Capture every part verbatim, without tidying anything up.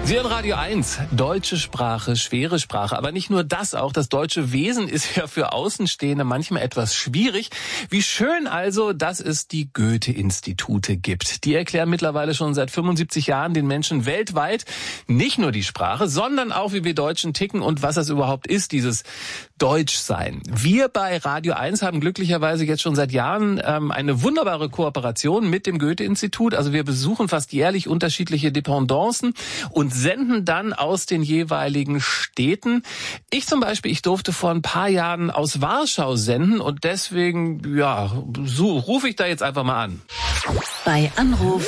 Sie hören Radio eins, deutsche Sprache, schwere Sprache. Aber nicht nur das, auch das deutsche Wesen ist ja für Außenstehende manchmal etwas schwierig. Wie schön also, dass es die Goethe-Institute gibt. Die erklären mittlerweile schon seit fünfundsiebzig Jahren den Menschen weltweit nicht nur die Sprache, sondern auch, wie wir Deutschen ticken und was das überhaupt ist, dieses Deutschsein. Wir bei Radio eins haben glücklicherweise jetzt schon seit Jahren ähm, eine wunderbare Kooperation mit dem Goethe-Institut. Also wir besuchen fast jährlich unterschiedliche Dependancen und senden dann aus den jeweiligen Städten. Ich zum Beispiel, ich durfte vor ein paar Jahren aus Warschau senden und deswegen, ja, so rufe ich da jetzt einfach mal an. Bei Anruf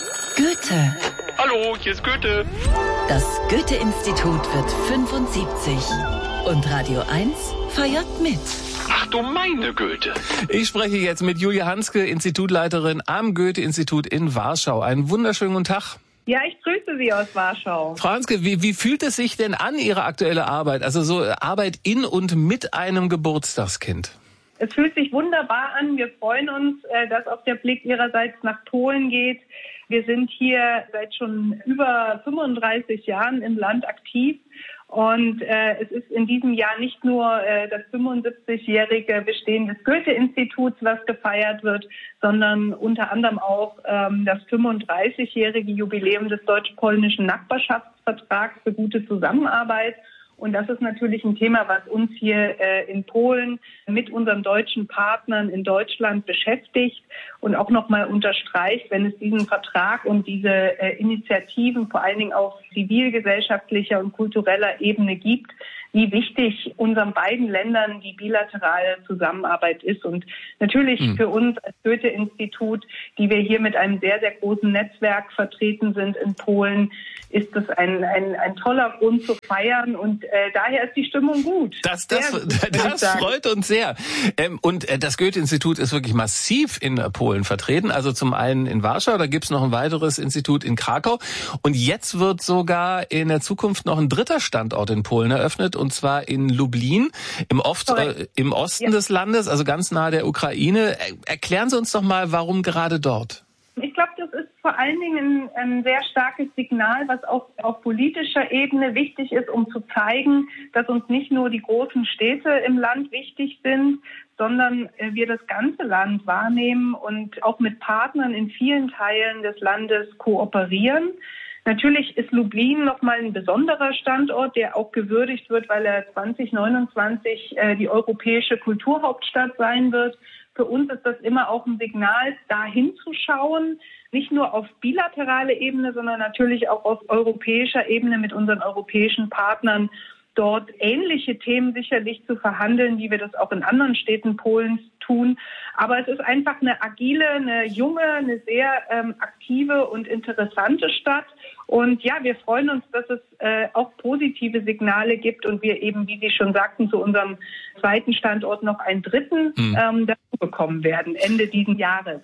Goethe. Hallo, hier ist Goethe. Das Goethe-Institut wird fünfundsiebzig und Radio eins feiert mit. Ach du meine Goethe. Ich spreche jetzt mit Julia Hanske, Institutleiterin am Goethe-Institut in Warschau. Einen wunderschönen guten Tag. Ja, ich grüße Sie aus Warschau. Frau Hanske, wie, wie fühlt es sich denn an, Ihre aktuelle Arbeit? Also so Arbeit in und mit einem Geburtstagskind. Es fühlt sich wunderbar an. Wir freuen uns, dass auch der Blick Ihrerseits nach Polen geht. Wir sind hier seit schon über fünfunddreißig Jahren im Land aktiv. Und äh, es ist in diesem Jahr nicht nur äh, das fünfundsiebzigjährige Bestehen des Goethe-Instituts, was gefeiert wird, sondern unter anderem auch ähm, das fünfunddreißigjährige Jubiläum des deutsch-polnischen Nachbarschaftsvertrags für gute Zusammenarbeit. Und das ist natürlich ein Thema, was uns hier äh, in Polen mit unseren deutschen Partnern in Deutschland beschäftigt und auch nochmal unterstreicht, wenn es diesen Vertrag und diese äh, Initiativen vor allen Dingen auf zivilgesellschaftlicher und kultureller Ebene gibt, wie wichtig unseren beiden Ländern die bilaterale Zusammenarbeit ist. Und natürlich mhm. für uns als Goethe-Institut, die wir hier mit einem sehr, sehr großen Netzwerk vertreten sind in Polen, ist das ein, ein, ein toller Grund zu feiern. Und äh, daher ist die Stimmung gut. Das, das, gut, das freut uns sehr. Ähm, und äh, das Goethe-Institut ist wirklich massiv in äh, Polen vertreten. Also zum einen in Warschau, da gibt's noch ein weiteres Institut in Krakau. Und jetzt wird sogar in der Zukunft noch ein dritter Standort in Polen eröffnet. Und zwar in Lublin, im, Oft, äh, im Osten ja. des Landes, also ganz nahe der Ukraine. Erklären Sie uns doch mal, warum gerade dort? Ich glaube, das ist vor allen Dingen ein, ein sehr starkes Signal, was auch auf politischer Ebene wichtig ist, um zu zeigen, dass uns nicht nur die großen Städte im Land wichtig sind, sondern wir das ganze Land wahrnehmen und auch mit Partnern in vielen Teilen des Landes kooperieren. Natürlich ist Lublin nochmal ein besonderer Standort, der auch gewürdigt wird, weil er zwanzig neunundzwanzig äh, die europäische Kulturhauptstadt sein wird. Für uns ist das immer auch ein Signal, da hinzuschauen, nicht nur auf bilateraler Ebene, sondern natürlich auch auf europäischer Ebene mit unseren europäischen Partnern dort ähnliche Themen sicherlich zu verhandeln, wie wir das auch in anderen Städten Polens tun. Aber es ist einfach eine agile, eine junge, eine sehr ähm, aktive und interessante Stadt. Und ja, wir freuen uns, dass es äh, auch positive Signale gibt und wir eben, wie Sie schon sagten, zu unserem zweiten Standort noch einen dritten mhm. ähm, dazu bekommen werden, Ende diesen Jahres.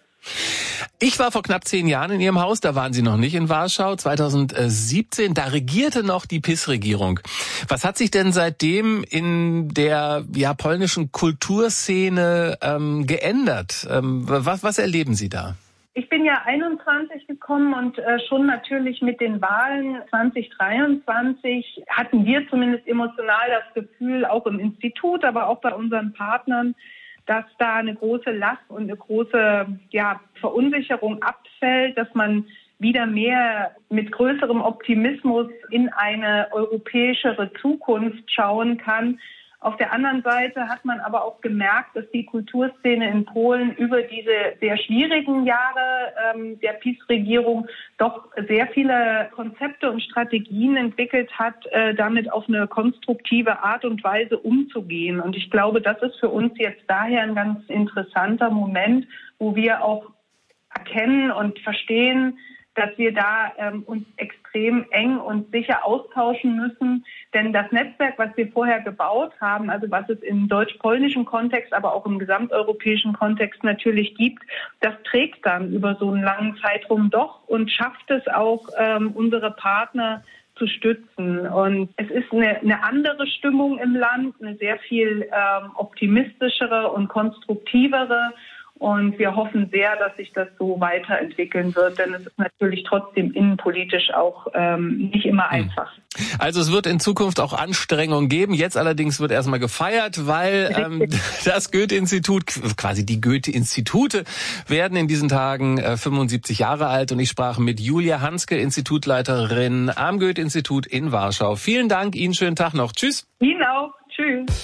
Ich war vor knapp zehn Jahren in Ihrem Haus, da waren Sie noch nicht in Warschau, zweitausendsiebzehn, da regierte noch die P I S-Regierung. Was hat sich denn seitdem in der ja, polnischen Kulturszene ähm, geändert? Ähm, was, was erleben Sie da? Ich bin ja einundzwanzig gekommen und äh, schon natürlich mit den Wahlen zwanzig dreiundzwanzig hatten wir zumindest emotional das Gefühl, auch im Institut, aber auch bei unseren Partnern, dass da eine große Last und eine große ja, Verunsicherung abfällt, dass man wieder mehr mit größerem Optimismus in eine europäischere Zukunft schauen kann. Auf der anderen Seite hat man aber auch gemerkt, dass die Kulturszene in Polen über diese sehr schwierigen Jahre ähm, der P I S-Regierung doch sehr viele Konzepte und Strategien entwickelt hat, äh, damit auf eine konstruktive Art und Weise umzugehen. Und ich glaube, das ist für uns jetzt daher ein ganz interessanter Moment, wo wir auch erkennen und verstehen, dass wir da ähm, uns extrem eng und sicher austauschen müssen. Denn das Netzwerk, was wir vorher gebaut haben, also was es im deutsch-polnischen Kontext, aber auch im gesamteuropäischen Kontext natürlich gibt, das trägt dann über so einen langen Zeitraum doch und schafft es auch, ähm, unsere Partner zu stützen. Und es ist eine, eine andere Stimmung im Land, eine sehr viel ähm, optimistischere und konstruktivere. Und wir hoffen sehr, dass sich das so weiterentwickeln wird, denn es ist natürlich trotzdem innenpolitisch auch ähm, nicht immer einfach. Also es wird in Zukunft auch Anstrengungen geben. Jetzt allerdings wird erstmal gefeiert, weil ähm, das Goethe-Institut, quasi die Goethe-Institute, werden in diesen Tagen äh, fünfundsiebzig Jahre alt. Und ich sprach mit Julia Hanske, Institutleiterin am Goethe-Institut in Warschau. Vielen Dank, Ihnen schönen Tag noch. Tschüss. Ihnen auch. Tschüss.